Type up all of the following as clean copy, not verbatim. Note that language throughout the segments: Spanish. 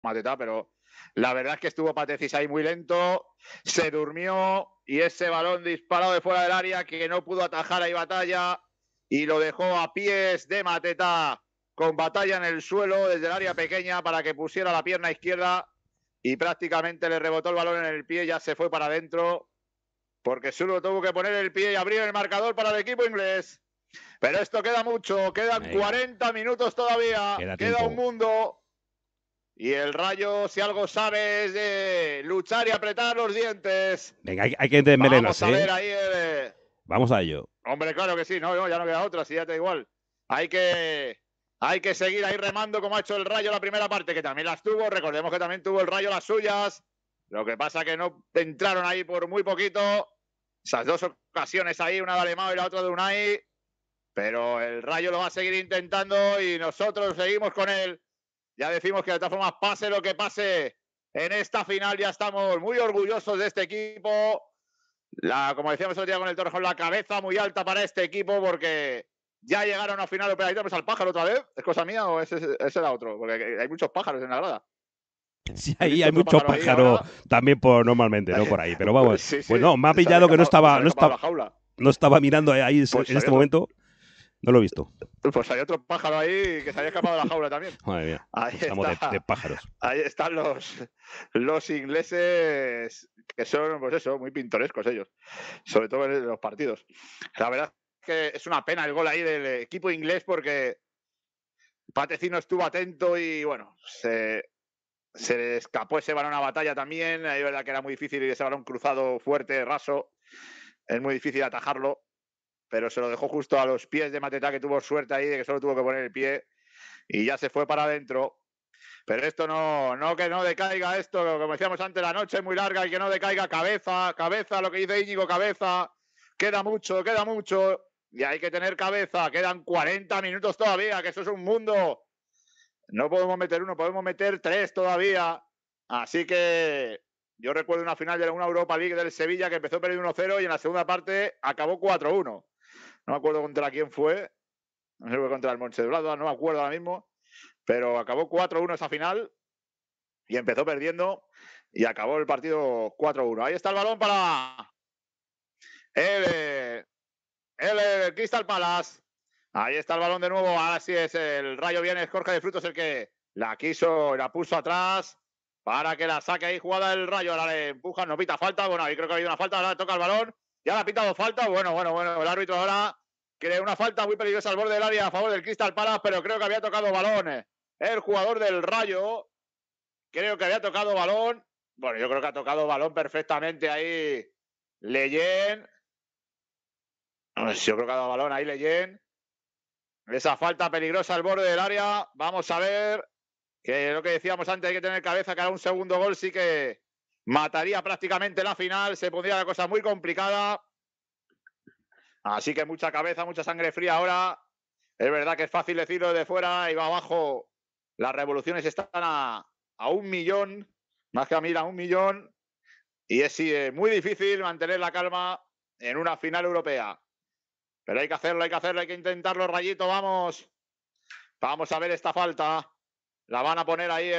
Mateta, pero la verdad es que estuvo Patecis ahí muy lento, se durmió y ese balón disparado de fuera del área que no pudo atajar ahí Batalla y lo dejó a pies de Mateta con Batalla en el suelo desde el área pequeña para que pusiera la pierna izquierda y prácticamente le rebotó el balón en el pie, ya se fue para adentro porque solo tuvo que poner el pie y abrir el marcador para el equipo inglés. Pero esto queda mucho, quedan 40 minutos todavía, queda un mundo. Y el Rayo, si algo sabe, es de luchar y apretar los dientes. Venga, hay que desmelenas, Vamos a ver ahí Vamos a ello. Hombre, claro que sí, no, ya no queda otra, si ya te da igual. Hay que seguir ahí remando como ha hecho el Rayo la primera parte, que también las tuvo. Recordemos que también tuvo el Rayo las suyas. Lo que pasa que no entraron ahí por muy poquito. Esas dos ocasiones ahí, una de Alemão y la otra de Unai. Pero el Rayo lo va a seguir intentando y nosotros seguimos con él. Ya decimos que de todas formas, pase lo que pase en esta final, ya estamos muy orgullosos de este equipo. Como decíamos el otro día con el Torrejón, la cabeza muy alta para este equipo porque ya llegaron a final europea. ¿Ahí tenemos al pájaro otra vez? ¿Es cosa mía o ese era otro? Porque hay muchos pájaros en la grada. Sí, ahí hay muchos pájaros también normalmente, ¿no? Por ahí. Pero vamos, sí, pues no, me ha pillado que no estaba mirando ahí pues en este momento. No lo he visto. Pues hay otro pájaro ahí que se había escapado de la jaula también. Madre mía, estamos de pájaros. Ahí están los ingleses, que son, pues eso, muy pintorescos ellos. Sobre todo en los partidos. La verdad es que es una pena el gol ahí del equipo inglés porque Patecino estuvo atento y, bueno, se le escapó ese balón a Batalla también. Ahí es verdad que era muy difícil ese balón cruzado fuerte, raso. Es muy difícil atajarlo. Pero se lo dejó justo a los pies de Mateta, que tuvo suerte ahí de que solo tuvo que poner el pie y ya se fue para adentro. Pero esto que no decaiga esto, como decíamos antes, la noche es muy larga y que no decaiga cabeza, lo que dice Íñigo, cabeza. Queda mucho y hay que tener cabeza. Quedan 40 minutos todavía, que eso es un mundo. No podemos meter uno, podemos meter 3 todavía. Así que yo recuerdo una final de una Europa League del Sevilla que empezó perdiendo 1-0 y en la segunda parte acabó 4-1. No me acuerdo contra quién fue. No sé si fue contra el Mönchengladbach, no me acuerdo ahora mismo. Pero acabó 4-1 esa final. Y empezó perdiendo. Y acabó el partido 4-1. Ahí está el balón para el Crystal Palace. Ahí está el balón de nuevo. Ahora sí es el Rayo viene. Es Jorge de Frutos el que la quiso, la puso atrás. Para que la saque ahí jugada el Rayo. Ahora le empujan, no pita falta. Bueno, ahí creo que ha habido una falta. Ahora toca el balón. Ya le ha pitado falta. Bueno. El árbitro ahora crea una falta muy peligrosa al borde del área a favor del Crystal Palace, pero creo que había tocado balón. El jugador del Rayo. Creo que había tocado balón. Bueno, yo creo que ha tocado balón perfectamente ahí Leyen. Yo creo que ha dado balón ahí Leyen. Esa falta peligrosa al borde del área. Vamos a ver. Que lo que decíamos antes, hay que tener cabeza, que ahora un segundo gol sí que mataría prácticamente la final. Se pondría la cosa muy complicada. Así que mucha cabeza, mucha sangre fría ahora. Es verdad que es fácil decirlo de fuera y va abajo. Las revoluciones están a 1 millón, más que a 1000, a 1 millón. Y es muy difícil mantener la calma en una final europea. Pero hay que hacerlo, hay que intentarlo, Rayito, vamos. Vamos a ver esta falta. La van a poner ahí.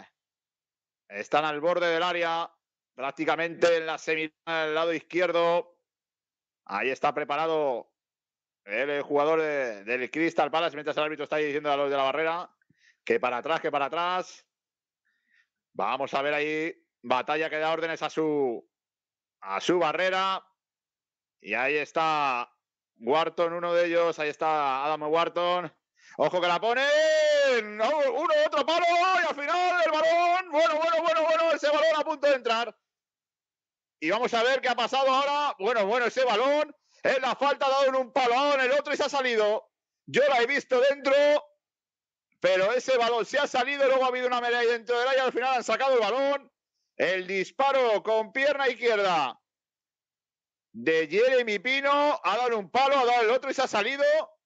Están al borde del área, prácticamente en la semifinal, al lado izquierdo. Ahí está preparado el jugador del Crystal Palace, mientras el árbitro está ahí diciendo a los de la barrera que para atrás. Vamos a ver ahí. Batalla que da órdenes a su barrera. Y ahí está Wharton, uno de ellos. Ahí está Adam Wharton. Ojo que la ponen. Otro palo. Y al final el balón. Bueno. Ese balón a punto de entrar. Y vamos a ver qué ha pasado ahora. Bueno, ese balón. En la falta ha dado en un palo, en el otro y se ha salido. Yo la he visto dentro. Pero ese balón se ha salido. Luego ha habido una melee dentro del área. Al final han sacado el balón. El disparo con pierna izquierda de Jeremy Pino. Ha dado un palo, ha dado el otro y se ha salido.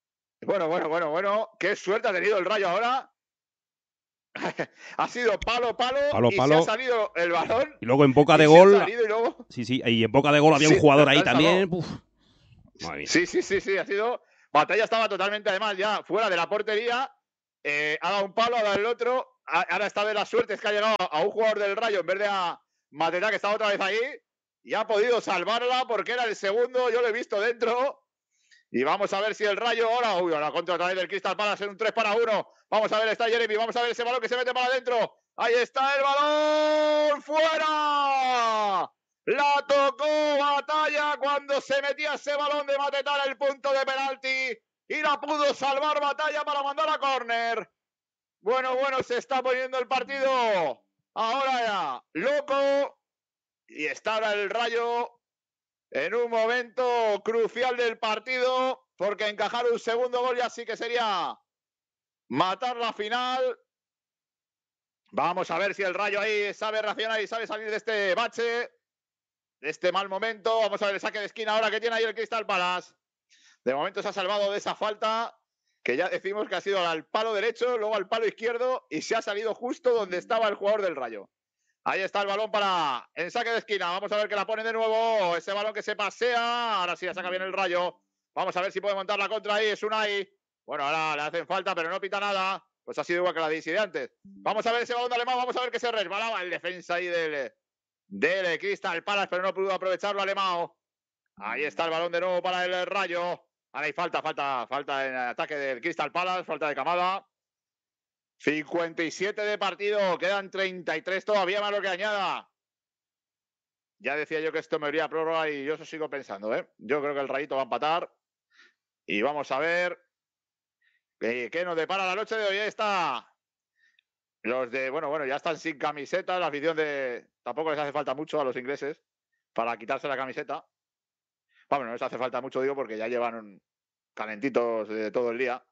Bueno. Qué suerte ha tenido el Rayo ahora. Ha sido palo y se ha salido el balón. Y luego en boca de gol. Sí, y en boca de gol había un jugador ahí también. Sí, ha sido. Batalla estaba totalmente, además, ya fuera de la portería. Ha dado un palo, ha dado el otro. ahora esta vez la suerte es que ha llegado a un jugador del Rayo en vez de a Matetá, que estaba otra vez ahí, y ha podido salvarla porque era el segundo, yo lo he visto dentro. Y vamos a ver si el Rayo ahora contra otra vez del Crystal Palace en un 3-1. Vamos a ver, está Jeremy, vamos a ver ese balón que se mete para adentro. Ahí está el balón, fuera. La tocó Batalla cuando se metía ese balón de Matetá en el punto de penalti y la pudo salvar Batalla para mandar a córner. Bueno, se está poniendo el partido ahora ya loco y está ahora el Rayo en un momento crucial del partido, porque encajar un segundo gol ya sí que sería matar la final. Vamos a ver si el Rayo ahí sabe reaccionar y sabe salir de este bache, de este mal momento. Vamos a ver el saque de esquina ahora que tiene ahí el Crystal Palace. De momento se ha salvado de esa falta, que ya decimos que ha sido al palo derecho, luego al palo izquierdo y se ha salido justo donde estaba el jugador del Rayo. Ahí está el balón para el saque de esquina. Vamos a ver que la pone de nuevo. Ese balón que se pasea. Ahora sí la saca bien el Rayo. Vamos a ver si puede montar la contra ahí. Es Unai. Bueno, ahora le hacen falta, pero no pita nada. Pues ha sido igual que la de antes. Vamos a ver ese balón de Alemán. Vamos a ver que se resbalaba el defensa ahí del Crystal Palace, pero no pudo aprovecharlo Alemán. Ahí está el balón de nuevo para el Rayo. Ahora hay falta en ataque del Crystal Palace. Falta de Camada. 57 de partido, quedan 33 todavía más lo que añada. Ya decía yo que esto me iría a prórroga y yo eso sigo pensando, ¿eh? Yo creo que el Rayito va a empatar y vamos a ver qué nos depara la noche de hoy. Ahí está. Los de, bueno, ya están sin camiseta, la afición de... Tampoco les hace falta mucho a los ingleses para quitarse la camiseta. Bueno, no les hace falta mucho, digo, porque ya llevan calentitos de todo el día.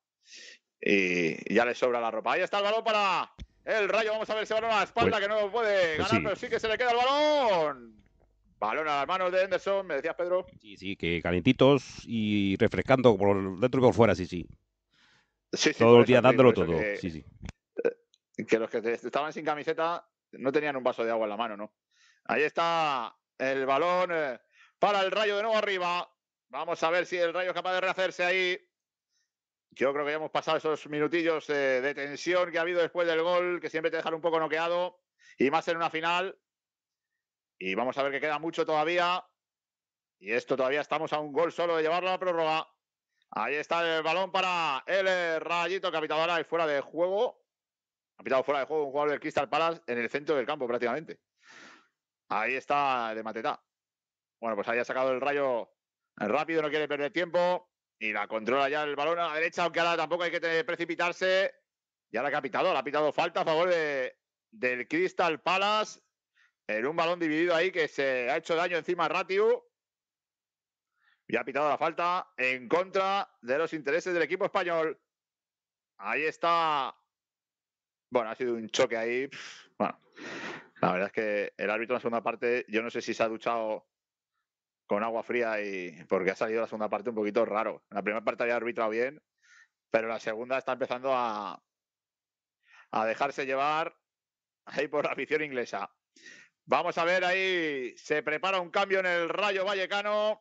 Y ya les sobra la ropa. Ahí está el balón para el Rayo. Vamos a ver ese balón a la espalda, que no puede ganar, pero sí que se le queda el balón. Balón a las manos de Henderson, me decías, Pedro. Sí, que calentitos y refrescando por dentro y por fuera, sí. Sí, todo el día dándolo todo. Sí. Que los que estaban sin camiseta no tenían un vaso de agua en la mano, ¿no? Ahí está el balón para el Rayo de nuevo arriba. Vamos a ver si el Rayo es capaz de rehacerse ahí. Yo creo que ya hemos pasado esos minutillos de tensión que ha habido después del gol, que siempre te dejan un poco noqueado, y más en una final. Y vamos a ver que queda mucho todavía. Y esto todavía estamos a un gol solo de llevarlo a la prórroga. Ahí está el balón para el Rayito, que ha pitado ahora fuera de juego. Ha pitado fuera de juego un jugador del Crystal Palace en el centro del campo prácticamente. Ahí está de Matetá. Bueno, pues ahí ha sacado el Rayo rápido, no quiere perder tiempo. Y la controla ya el balón a la derecha, aunque ahora tampoco hay que precipitarse. Y ahora que ha pitado falta a favor del Crystal Palace. En un balón dividido ahí que se ha hecho daño encima a Ratiu. Y ha pitado la falta en contra de los intereses del equipo español. Ahí está. Bueno, ha sido un choque ahí. Bueno, la verdad es que el árbitro en la segunda parte, yo no sé si se ha duchado con agua fría y porque ha salido la segunda parte un poquito raro. En la primera parte había arbitrado bien, pero la segunda está empezando a dejarse llevar ahí por la afición inglesa. Vamos a ver ahí, se prepara un cambio en el Rayo Vallecano.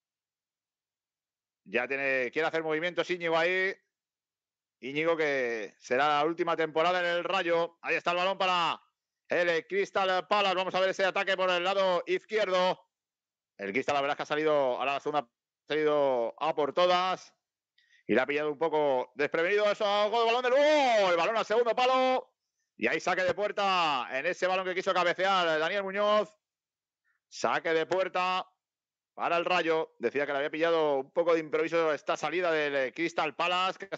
Ya quiere hacer movimientos Íñigo ahí. Íñigo, que será la última temporada en el Rayo. Ahí está el balón para el Crystal Palace. Vamos a ver ese ataque por el lado izquierdo. El Crystal, la verdad es que ha salido a la segunda, ha salido a por todas. Y le ha pillado un poco desprevenido eso. El balón del el balón al segundo palo. Y ahí saque de puerta en ese balón que quiso cabecear Daniel Muñoz. Saque de puerta para el Rayo. Decía que le había pillado un poco de improviso esta salida del Crystal Palace, que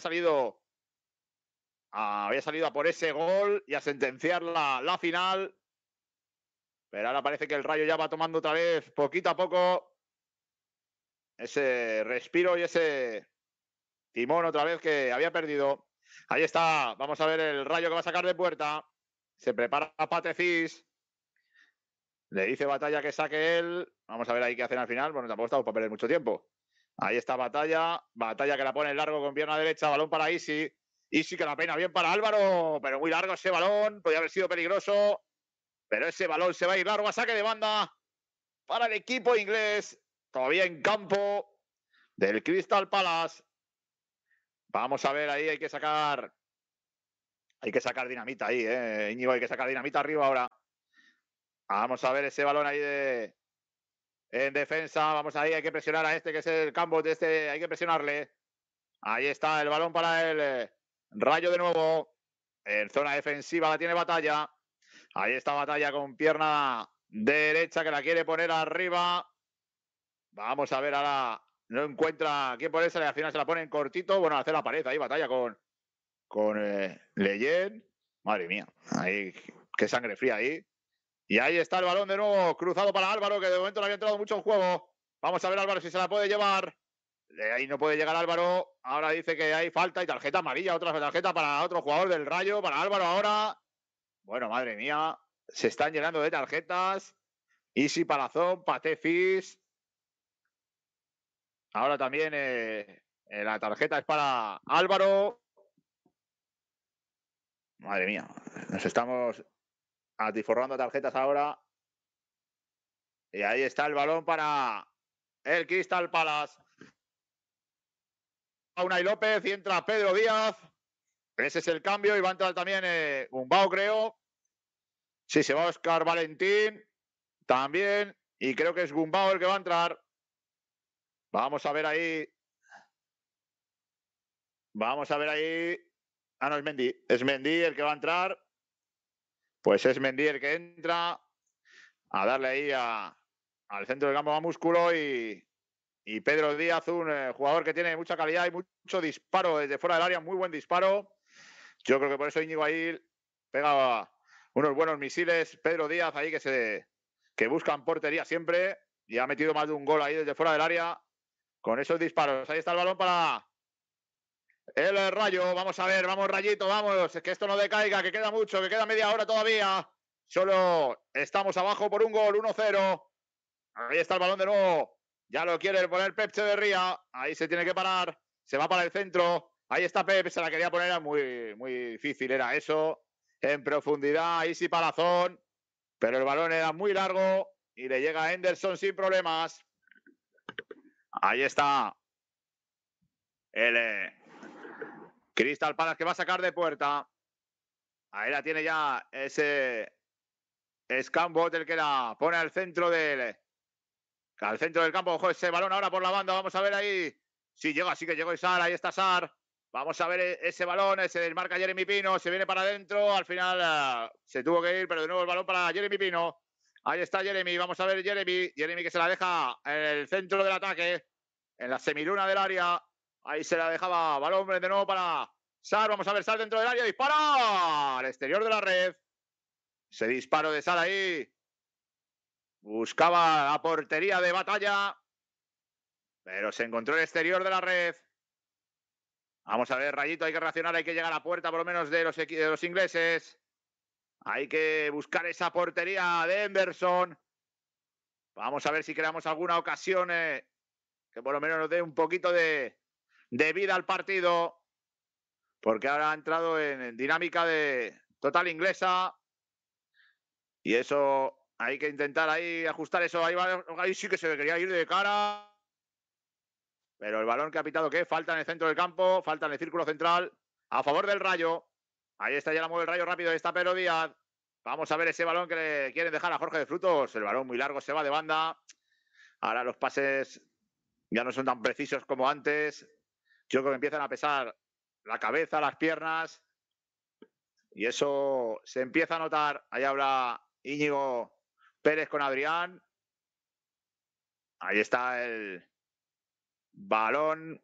había salido a por ese gol y a sentenciar la final. Pero ahora parece que el Rayo ya va tomando otra vez, poquito a poco, ese respiro y ese timón otra vez que había perdido. Ahí está, vamos a ver el Rayo que va a sacar de puerta. Se prepara Patecis. Le dice Batalla que saque él. Vamos a ver ahí qué hacen al final. Bueno, tampoco estamos para perder mucho tiempo. Ahí está Batalla. Batalla que la pone en largo con pierna derecha. Balón para Isi. Isi que la pena bien para Álvaro. Pero muy largo ese balón. Podría haber sido peligroso. Pero ese balón se va a ir largo a saque de banda para el equipo inglés. Todavía en campo del Crystal Palace. Vamos a ver, ahí hay que sacar Hay que sacar dinamita ahí, Íñigo, hay que sacar dinamita arriba ahora. Vamos a ver ese balón ahí en defensa. Vamos ahí, hay que presionar a este que es el Cambot. Hay que presionarle. Ahí está el balón para el Rayo de nuevo. En zona defensiva la tiene Batalla. Ahí está Batalla con pierna derecha que la quiere poner arriba. Vamos a ver ahora. No encuentra quién ponerse. Al final se la pone en cortito. Bueno, hace la pared ahí. Batalla con Leyen. Madre mía. Ahí, qué sangre fría ahí. Y ahí está el balón de nuevo, cruzado para Álvaro, que de momento no había entrado mucho en juego. Vamos a ver Álvaro si se la puede llevar. De ahí no puede llegar Álvaro. Ahora dice que hay falta y tarjeta amarilla. Otra tarjeta para otro jugador del Rayo, para Álvaro ahora. Bueno, madre mía. Se están llenando de tarjetas. Isi Palazón, Patefis. Ahora también la tarjeta es para Álvaro. Madre mía. Nos estamos atiforrando tarjetas ahora. Y ahí está el balón para el Crystal Palace. Unai López y entra Pedro Díaz. Ese es el cambio y va a entrar también Gumbau, creo. Sí, se va Óscar Valentín también. Y creo que es Gumbau el que va a entrar. Vamos a ver ahí. Vamos a ver ahí. Ah, no, es Mendy. Es Mendy el que va a entrar. Pues es Mendy el que entra a darle ahí al centro del campo a músculo y Pedro Díaz, un jugador que tiene mucha calidad y mucho disparo desde fuera del área, muy buen disparo. Yo creo que por eso Íñigo ahí pega unos buenos misiles. Pedro Díaz ahí que buscan portería siempre y ha metido más de un gol ahí desde fuera del área con esos disparos. Ahí está el balón para el Rayo. Vamos a ver, vamos Rayito, vamos. Que esto no decaiga, que queda mucho, que queda media hora todavía. Solo estamos abajo por un gol, 1-0. Ahí está el balón de nuevo. Ya lo quiere poner Pep Echeverría. Ahí se tiene que parar. Se va para el centro. Ahí está Pep. Se la quería poner. Muy, muy difícil era eso. En profundidad. Ahí sí Palazón. Pero el balón era muy largo. Y le llega a Henderson sin problemas. Ahí está. El Crystal Palace que va a sacar de puerta. Ahí la tiene ya ese Scambot, el que la pone al centro del campo. Ojo, ese balón ahora por la banda. Vamos a ver ahí. Sí, llega, sí que llegó Sar. Ahí está Sar. Vamos a ver ese balón. Se desmarca Jeremy Pino. Se viene para adentro. Al final se tuvo que ir, pero de nuevo el balón para Jeremy Pino. Ahí está Jeremy. Vamos a ver Jeremy. Jeremy que se la deja en el centro del ataque. En la semiluna del área. Ahí se la dejaba balón de nuevo para Sar. Vamos a ver Sar dentro del área. Dispara al exterior de la red. Ese disparo de Sar ahí. Buscaba la portería de Batalla. Pero se encontró el exterior de la red. Vamos a ver, Rayito, hay que reaccionar, hay que llegar a la puerta por lo menos de los ingleses. Hay que buscar esa portería de Henderson. Vamos a ver si creamos alguna ocasión que por lo menos nos dé un poquito de vida al partido. Porque ahora ha entrado en dinámica de total inglesa. Y eso hay que intentar ahí ajustar eso. Ahí sí que se quería ir de cara. Pero el balón que ha pitado, ¿qué? Falta en el centro del campo, falta en el círculo central, a favor del Rayo. Ahí está, ya la mueve el Rayo rápido, ahí está Pedro Díaz. Vamos a ver ese balón que le quieren dejar a Jorge de Frutos. El balón muy largo, se va de banda. Ahora los pases ya no son tan precisos como antes. Yo creo que empiezan a pesar la cabeza, las piernas. Y eso se empieza a notar. Ahí habla Íñigo Pérez con Adrián. Ahí está el balón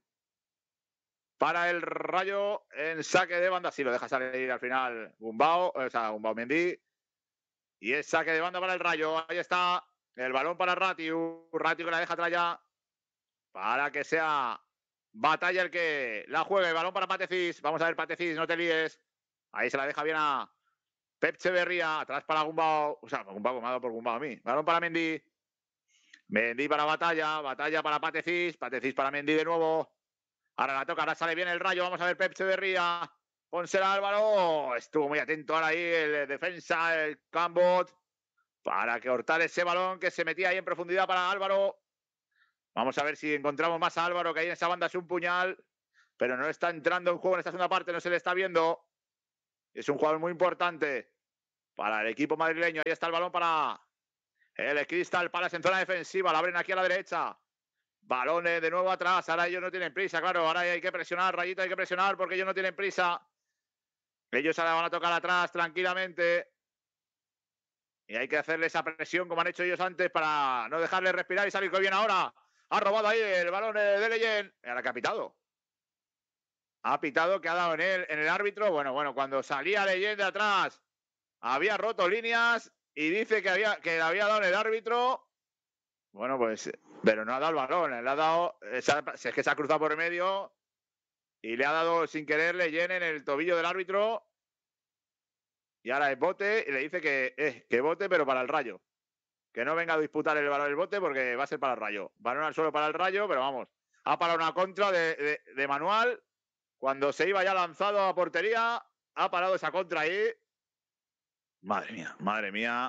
para el Rayo en saque de banda. Sí, lo deja salir al final Gumbau Mendy. Y es saque de banda para el Rayo. Ahí está el balón para Ratiu. Ratiu que la deja atrás ya para que sea Batalla el que la juegue. El balón para Patefis. Vamos a ver, Patefis, no te líes. Ahí se la deja bien a Pep Echeverría. Atrás para Gumbau. O sea, Gumbau, me ha dado por Gumbau a mí. Balón para Mendy. Mendy para Batalla. Batalla para Patefis. Patefis para Mendy de nuevo. Ahora la toca, ahora sale bien el Rayo. Vamos a ver Pep Echeverría. Pónsela Álvaro. Estuvo muy atento ahora ahí el defensa, el Cambot, para que cortar ese balón que se metía ahí en profundidad para Álvaro. Vamos a ver si encontramos más a Álvaro, que ahí en esa banda es un puñal, pero no está entrando en juego en esta segunda parte, no se le está viendo. Es un jugador muy importante para el equipo madrileño. Ahí está el balón para el Crystal Palace en zona defensiva. La abren aquí a la derecha. Balones de nuevo atrás. Ahora ellos no tienen prisa, claro. Ahora hay que presionar, Rayito, hay que presionar porque ellos no tienen prisa. Ellos ahora van a tocar atrás tranquilamente. Y hay que hacerle esa presión como han hecho ellos antes para no dejarle respirar y salir bien ahora. Ha robado ahí el balón de Leyen. Ahora que ha pitado. Ha pitado, que ha dado en el árbitro. Bueno, cuando salía Leyen de atrás había roto líneas y dice que le había dado en el árbitro. Bueno, pues, pero no ha dado el balón. Le ha dado, es que se ha cruzado por el medio y le ha dado sin querer Leyen en el tobillo del árbitro. Y ahora es bote y le dice que bote, pero para el Rayo. Que no venga a disputar el balón del bote porque va a ser para el Rayo. Balón al suelo para el Rayo, pero vamos. Ha parado una contra de Manual. Cuando se iba ya lanzado a portería, ha parado esa contra ahí. Madre mía, madre mía.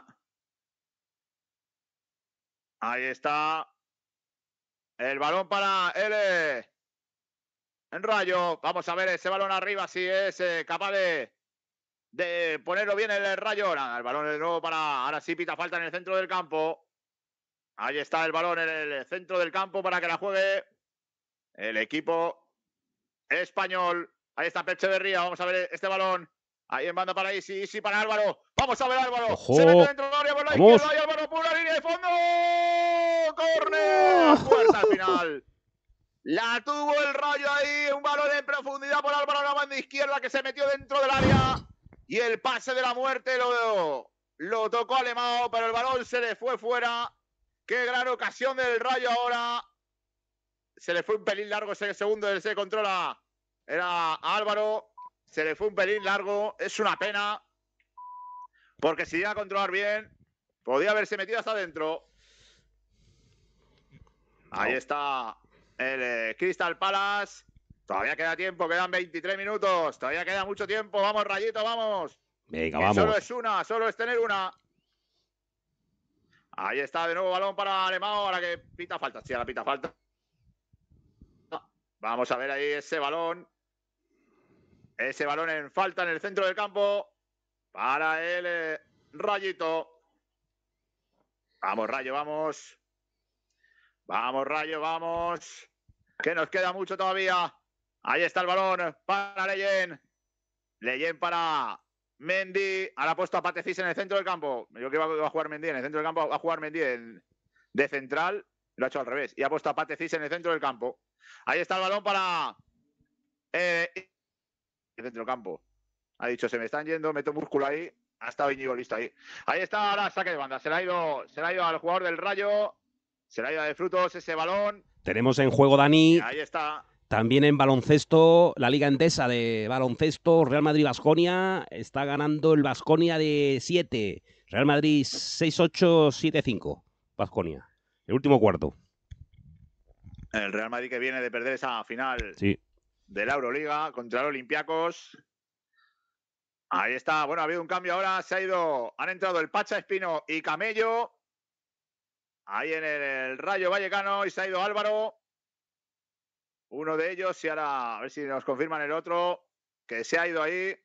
Ahí está. El balón para el Rayo. Vamos a ver ese balón arriba, si es capaz de ponerlo bien el Rayo. Nada, el balón de nuevo para... Ahora sí pita falta en el centro del campo. Ahí está el balón en el centro del campo para que la juegue el equipo español. Ahí está Echeverría. Vamos a ver este balón. Ahí en banda para Isi para Álvaro. Vamos a ver Álvaro. ¡Ojo! Se mete dentro del área por la izquierda. Y Álvaro por la línea de fondo. ¡Córner! Fuerza al final. La tuvo el Rayo ahí. Un balón en profundidad por Álvaro a la banda izquierda que se metió dentro del área. Y el pase de la muerte lo tocó Alemão, pero el balón se le fue fuera. Qué gran ocasión del Rayo ahora. Se le fue un pelín largo ese segundo del se controla. Era Álvaro. Se le fue un pelín largo. Es una pena. Porque si llega a controlar bien, podía haberse metido hasta adentro. Ahí está el Crystal Palace. Todavía queda tiempo, quedan 23 minutos. Todavía queda mucho tiempo. Vamos, Rayito, vamos. Venga, vamos. Solo es tener una. Ahí está de nuevo balón para Alemão. Ahora que pita falta. Sí, ahora pita falta. Vamos a ver ahí ese balón. Ese balón en falta en el centro del campo para el Rayito. Vamos, Rayo, vamos. Vamos, Rayo, vamos. Que nos queda mucho todavía. Ahí está el balón para Leyen. Leyen para Mendy. Ahora ha puesto a Patecís en el centro del campo. Yo que iba a jugar Mendy en el centro del campo. Va a jugar Mendy de central. Lo ha hecho al revés. Y ha puesto a Patecís en el centro del campo. Ahí está el balón para el centro del campo. Ha dicho, se me están yendo, meto músculo ahí. Ha estado Íñigo listo ahí. Ahí está ahora saque de banda. Se le ha ido al jugador del Rayo. Se le ha ido de frutos ese balón. Tenemos en juego, Dani. Y ahí está. También en baloncesto, la Liga Endesa de baloncesto, Real Madrid-Baskonia. Está ganando el Baskonia de 7. Real Madrid 6-8, 7-5. Baskonia. El último cuarto. El Real Madrid que viene de perder esa final de la Euroliga contra el Olympiacos. Ahí está. Bueno, ha habido un cambio ahora. Han entrado el Pacha Espino y Camello. Ahí en el Rayo Vallecano y se ha ido Álvaro. Uno de ellos, y ahora a ver si nos confirman el otro, que se ha ido ahí.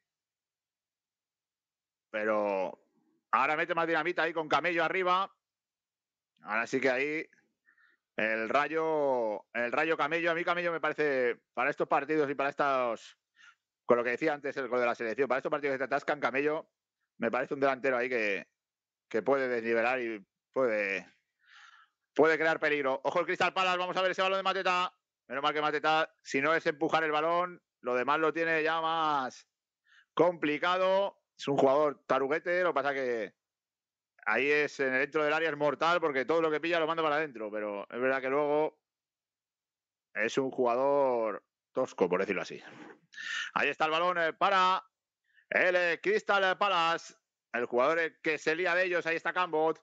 Pero ahora mete más dinamita ahí con Camello arriba. Ahora sí que ahí el Rayo Camello. A mí Camello me parece, para estos partidos y para estos, con lo que decía antes el gol de la selección, para estos partidos que te atascan, Camello, me parece un delantero ahí que puede desnivelar y puede crear peligro. Ojo el Crystal Palace, vamos a ver ese balón de Mateta. Menos mal que Mateta, si no es empujar el balón, lo demás lo tiene ya más complicado. Es un jugador taruguete, lo que pasa que ahí es en el dentro del área es mortal porque todo lo que pilla lo manda para adentro, pero es verdad que luego es un jugador tosco, por decirlo así. Ahí está el balón para el Crystal Palace, el jugador que se lía de ellos. Ahí está Cambot,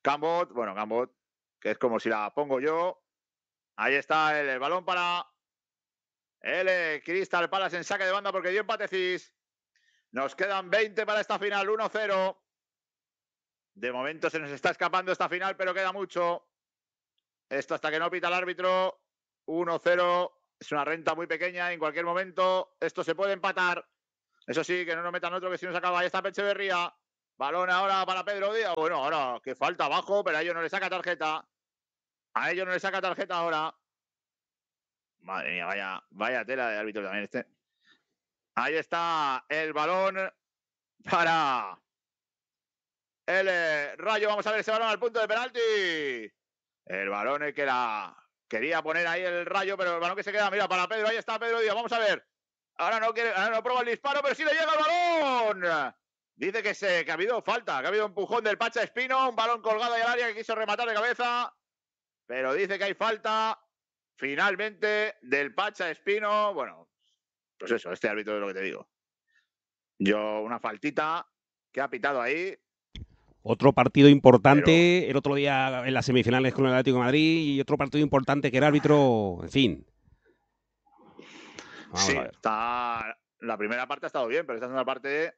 que es como si la pongo yo. Ahí está el balón para el Crystal Palace en saque de banda porque dio empatecís. Nos quedan 20 para esta final, 1-0. De momento se nos está escapando esta final, pero queda mucho. Esto hasta que no pita el árbitro. 1-0. Es una renta muy pequeña. En cualquier momento esto se puede empatar. Eso sí, que no nos metan otro, que si nos acaba. Ahí está Echeverría. Balón ahora para Pedro Díaz. Bueno, ahora que falta abajo, pero a ellos no le saca tarjeta. A ellos no le saca tarjeta ahora. Madre mía, vaya tela de árbitro también este. Ahí está el balón para el Rayo. Vamos a ver ese balón al punto de penalti. El balón el que la quería poner ahí el Rayo, pero el balón que se queda, mira, para Pedro. Ahí está Pedro Díaz. Vamos a ver. Ahora no prueba el disparo, pero sí le llega el balón. Dice que ha habido falta, que ha habido empujón del Pacha Espino, un balón colgado ahí al área que quiso rematar de cabeza, pero dice que hay falta finalmente del Pacha Espino. Bueno, pues eso, este árbitro es lo que te digo. Yo, una faltita que ha pitado ahí. Otro partido importante, el otro día en las semifinales con el Atlético de Madrid, y otro partido importante que era árbitro, en fin. Vamos a ver. La primera parte ha estado bien, pero esta segunda parte,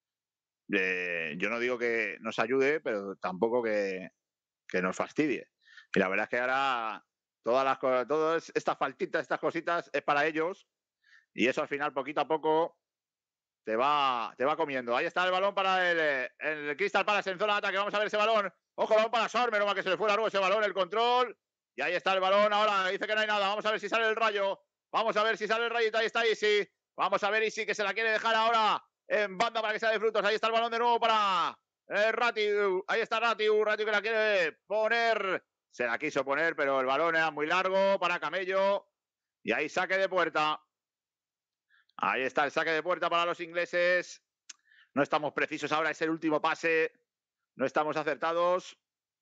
yo no digo que nos ayude, pero tampoco que nos fastidie. Y la verdad es que ahora todas estas faltitas, estas cositas, es para ellos. Y eso al final, poquito a poco, te va comiendo. Ahí está el balón para el Crystal Palace en zona de ataque. Vamos a ver ese balón. Ojo, balón para Sor, menos mal que se le fue largo ese balón, el control. Y ahí está el balón. Ahora dice que no hay nada. Vamos a ver si sale el Rayo. Vamos a ver si sale el Rayito. Ahí está Isi. Vamos a ver Isi, que se la quiere dejar ahora en banda para que sea de frutos. Ahí está el balón de nuevo para Ratiu. Ahí está Ratiu. Ratiu que la quiere poner. Se la quiso poner, pero el balón era muy largo para Camello. Y ahí saque de puerta. Ahí está el saque de puerta para los ingleses. No estamos precisos ahora, es el último pase. No estamos acertados.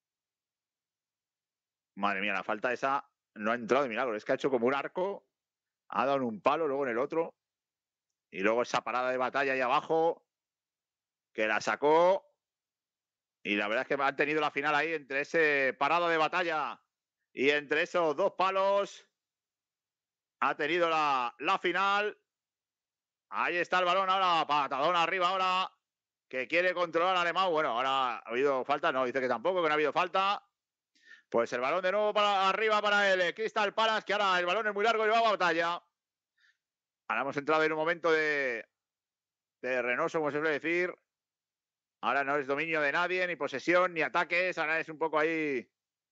Madre mía, la falta esa no ha entrado de milagro. Es que ha hecho como un arco. Ha dado en un palo, luego en el otro. Y luego esa parada de batalla ahí abajo. Que la sacó. Y la verdad es que han tenido la final ahí entre ese parado de batalla y entre esos dos palos. Ha tenido la final. Ahí está el balón ahora, patadón arriba ahora, que quiere controlar al alemán. Bueno, ahora ha habido falta, no, dice que tampoco, que no ha habido falta. Pues el balón de nuevo para arriba para el Crystal Palace, que ahora el balón es muy largo y va a batalla. Ahora hemos entrado en un momento de renoso, como se suele decir. Ahora no es dominio de nadie, ni posesión, ni ataques. Ahora es un poco ahí,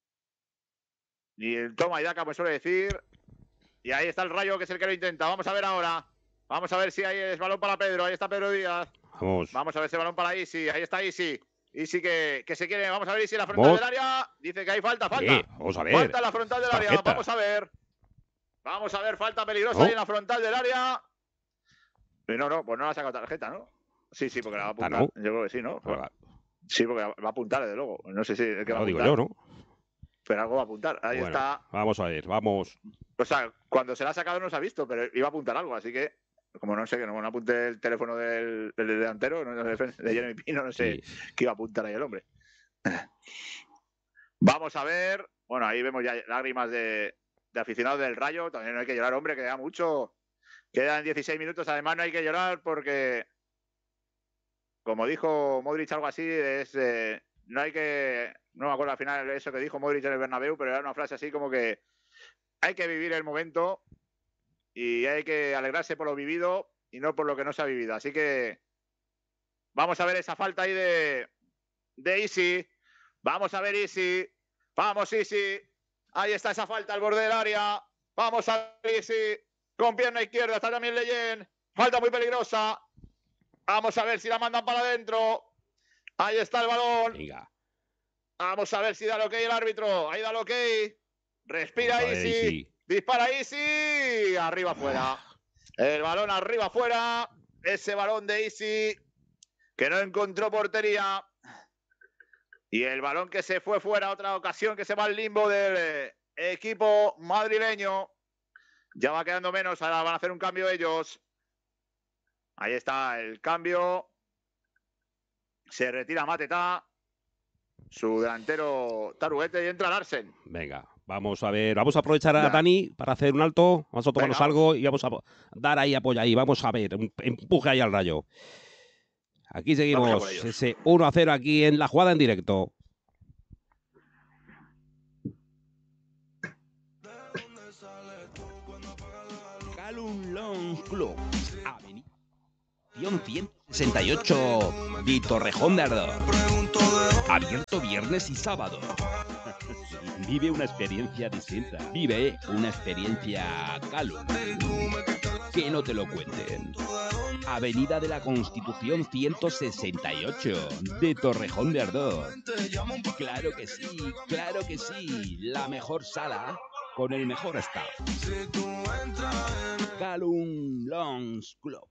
ni el toma y daca, como se suele decir. Y ahí está el Rayo, que es el que lo intenta. Vamos a ver ahora. Vamos a ver si hay el balón para Pedro. Ahí está Pedro Díaz. Vamos a ver ese balón para Isi. Ahí está Isi. Isi que se quiere. Vamos a ver Isi en la frontal del área. Dice que hay falta. Vamos a ver. Falta en la frontal del área. Vamos a ver. Vamos a ver. Falta peligrosa ahí en la frontal del área. No, pues no la ha sacado tarjeta, ¿no? Sí, porque la va a apuntar. ¿No? Yo creo que sí, ¿no? Sí, porque va a apuntar, desde luego. No sé si es que va a apuntar. Lo digo yo, ¿no? Pero algo va a apuntar. Ahí está. Vamos a ver, vamos. O sea, cuando se la ha sacado no se ha visto, pero iba a apuntar algo, así que como no sé, que no apunte el teléfono del delantero, de Jeremy Pino, no sé qué iba a apuntar ahí el hombre. Vamos a ver. Bueno, ahí vemos ya lágrimas de aficionados del Rayo. También no hay que llorar, hombre, que queda mucho. Quedan 16 minutos. Además, no hay que llorar porque, como dijo Modric, algo así, no hay que... No me acuerdo al final eso que dijo Modric en el Bernabéu, pero era una frase así como que hay que vivir el momento y hay que alegrarse por lo vivido y no por lo que no se ha vivido. Así que vamos a ver esa falta ahí de Isi. Vamos a ver Isi. Vamos Isi. Ahí está esa falta al borde del área. Vamos a ver Isi. Con pierna izquierda está también Leyen. Falta muy peligrosa. Vamos a ver si la mandan para adentro. Ahí está el balón. Venga. Vamos a ver si da lo que el árbitro. Ahí da lo que. Respira Isi. Dispara Isi. Arriba fuera. El balón arriba fuera. Ese balón de Isi que no encontró portería. Y el balón que se fue fuera. Otra ocasión que se va al limbo del equipo madrileño. Ya va quedando menos. Ahora van a hacer un cambio ellos. Ahí está el cambio. Se retira Mateta. Su delantero Taruete y entra Larsen. Venga, vamos a ver, vamos a aprovechar a Dani para hacer un alto, vamos a tomarnos algo y vamos a dar ahí apoyo ahí, vamos a ver, un empuje ahí al Rayo. Aquí seguimos, ese 1-0 aquí en la jugada en directo. Calum Long Club. Constitución 168 de Torrejón de Ardoz. Abierto viernes y sábado. Vive una experiencia distinta. Vive una experiencia Calum. Que no te lo cuenten. Avenida de la Constitución 168 de Torrejón de Ardoz. Claro que sí. La mejor sala con el mejor staff. Calum Lounge Club.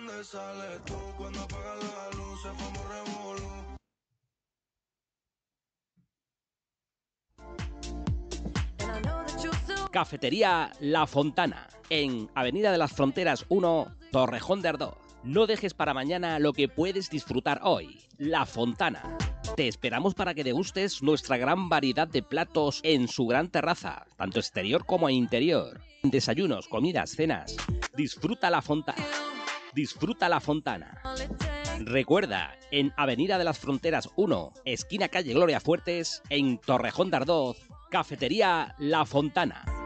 Cafetería La Fontana, en Avenida de las Fronteras 1, Torrejón de Ardoz. No dejes para mañana lo que puedes disfrutar hoy. La Fontana. Te esperamos para que degustes nuestra gran variedad de platos en su gran terraza, tanto exterior como interior. Desayunos, comidas, cenas. Disfruta La Fontana. Disfruta La Fontana. Recuerda, en Avenida de las Fronteras 1, esquina calle Gloria Fuertes, en Torrejón de Ardoz, Cafetería La Fontana.